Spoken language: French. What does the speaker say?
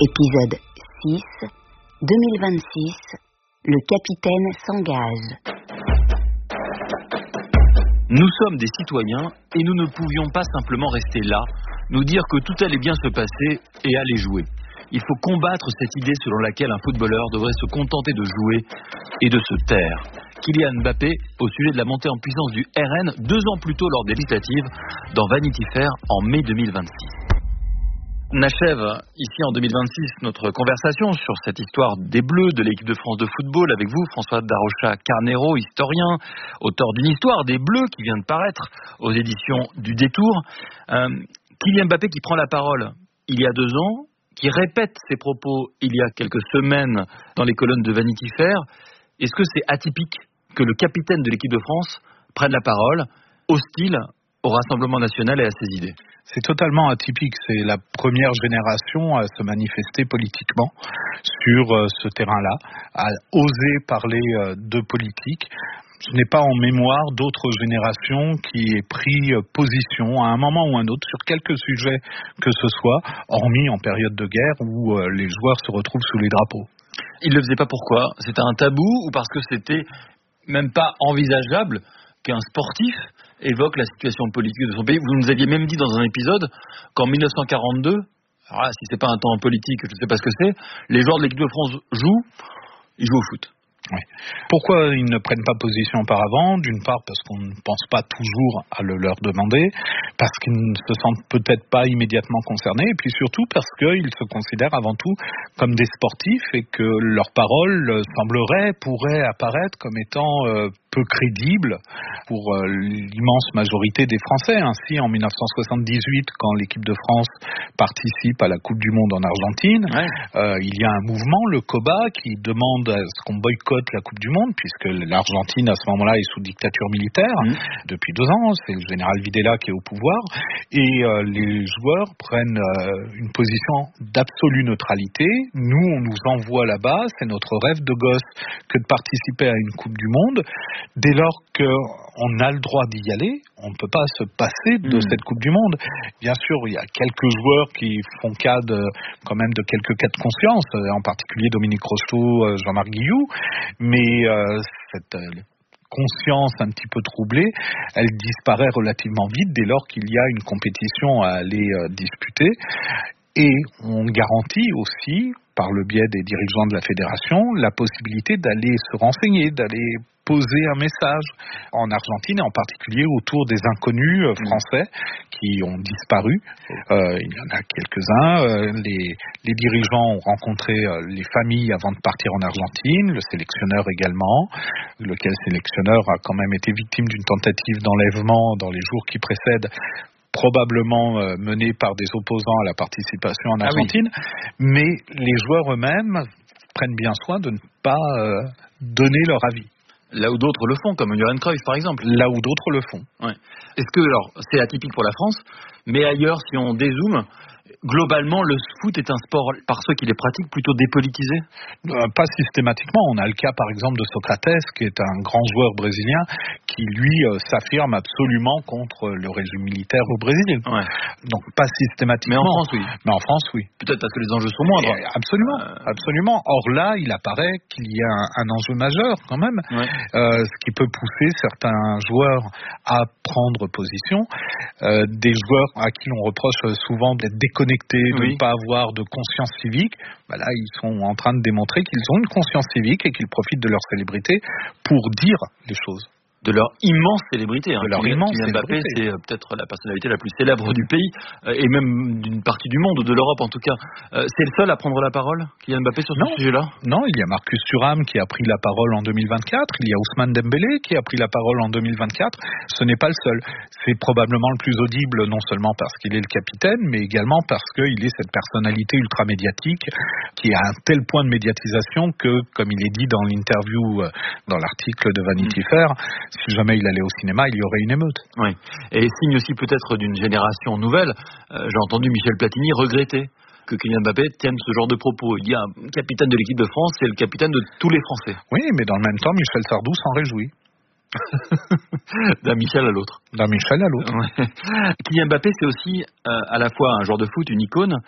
Épisode 6, 2026, le capitaine s'engage. Nous sommes des citoyens et nous ne pouvions pas simplement rester là, nous dire que tout allait bien se passer et aller jouer. Il faut combattre cette idée selon laquelle un footballeur devrait se contenter de jouer et de se taire. Kylian Mbappé, au sujet de la montée en puissance du RN 2 ans plus tôt lors des législatives, dans Vanity Fair en mai 2026. On achève ici en 2026 notre conversation sur cette histoire des Bleus, de l'équipe de France de football, avec vous, François Darocha-Carnero, historien, auteur d'une histoire des Bleus qui vient de paraître aux éditions du Détour. Kylian Mbappé qui prend la parole il y a 2 ans, qui répète ses propos il y a quelques semaines dans les colonnes de Vanity Fair. Est-ce que c'est atypique que le capitaine de l'équipe de France prenne la parole, hostile au Rassemblement national et à ses idées? C'est totalement atypique. C'est la première génération à se manifester politiquement sur ce terrain-là, à oser parler de politique. Je n'ai pas en mémoire d'autres générations qui aient pris position à un moment ou un autre sur quelques sujets que ce soit, hormis en période de guerre où les joueurs se retrouvent sous les drapeaux. Il ne le faisait pas pourquoi? C'était un tabou ou parce que c'était même pas envisageable qu'un sportif évoque la situation politique de son pays? Vous nous aviez même dit dans un épisode qu'en 1942, alors là, si c'est pas un temps politique, je ne sais pas ce que c'est, les joueurs de l'équipe de France ils jouent au foot. Oui. Pourquoi ils ne prennent pas position auparavant? D'une part parce qu'on ne pense pas toujours à le leur demander, parce qu'ils ne se sentent peut-être pas immédiatement concernés, et puis surtout parce qu'ils se considèrent avant tout comme des sportifs et que leurs paroles pourraient apparaître comme étant peu crédibles pour l'immense majorité des Français. Ainsi, en 1978, quand l'équipe de France participe à la Coupe du Monde en Argentine, il y a un mouvement, le COBA, qui demande à ce qu'on boycotte la Coupe du Monde, puisque l'Argentine, à ce moment-là, est sous dictature militaire depuis 2 ans. C'est le général Videla qui est au pouvoir. Et les joueurs prennent une position d'absolue neutralité. Nous, on nous envoie là-bas. C'est notre rêve de gosse que de participer à une Coupe du Monde. Dès lors qu'on a le droit d'y aller, on ne peut pas se passer de cette Coupe du Monde. Bien sûr, il y a quelques joueurs qui font cas quand même de quelques cas de conscience, en particulier Dominique Rocheteau, Jean-Marc Guilloux, mais cette conscience un petit peu troublée, elle disparaît relativement vite dès lors qu'il y a une compétition à aller disputer. Et on garantit aussi, par le biais des dirigeants de la fédération, la possibilité d'aller se renseigner, d'aller poser un message en Argentine, et en particulier autour des inconnus français qui ont disparu. Il y en a quelques-uns. Les dirigeants ont rencontré les familles avant de partir en Argentine, le sélectionneur également, lequel sélectionneur a quand même été victime d'une tentative d'enlèvement dans les jours qui précèdent, probablement menée par des opposants à la participation en Argentine, mais les joueurs eux-mêmes prennent bien soin de ne pas donner leur avis. Là où d'autres le font, comme Johan Cruyff par exemple. Là où d'autres le font. Ouais. Est-ce que, alors, c'est atypique pour la France, mais ailleurs, si on dézoome, globalement, le foot est un sport, par ceux qui les pratiquent, plutôt dépolitisé? Pas systématiquement. On a le cas, par exemple, de Socrates, qui est un grand joueur brésilien, qui, lui, s'affirme absolument contre le régime militaire au Brésil. Ouais. Donc, pas systématiquement. Mais en France, oui. Mais en France, oui. Peut-être parce que les enjeux sont moindres. Absolument, absolument. Or là, il apparaît qu'il y a un enjeu majeur, quand même, ce qui peut pousser certains joueurs à prendre position. Des joueurs à qui l'on reproche souvent d'être déconnectés, de ne pas avoir de conscience civique, là, ils sont en train de démontrer qu'ils ont une conscience civique et qu'ils profitent de leur célébrité pour dire les choses. De leur immense célébrité. De leur immense célébrité. Mbappé, c'est peut-être la personnalité la plus célèbre du pays, et même d'une partie du monde, de l'Europe en tout cas. C'est le seul à prendre la parole, Kylian Mbappé, sur ce sujet-là? Non, il y a Marcus Thuram qui a pris la parole en 2024, il y a Ousmane Dembélé qui a pris la parole en 2024. Ce n'est pas le seul. C'est probablement le plus audible, non seulement parce qu'il est le capitaine, mais également parce qu'il est cette personnalité ultra médiatique qui a un tel point de médiatisation que, comme il est dit dans l'interview, dans l'article de Vanity Fair, si jamais il allait au cinéma, il y aurait une émeute. Oui. Et signe aussi peut-être d'une génération nouvelle, j'ai entendu Michel Platini regretter que Kylian Mbappé tienne ce genre de propos. Il y a un capitaine de l'équipe de France, c'est le capitaine de tous les Français. Oui, mais dans le même temps, Michel Sardou s'en réjouit. D'un Michel à l'autre. D'un Michel à l'autre. Ouais. Kylian Mbappé, c'est aussi à la fois un joueur de foot, une icône,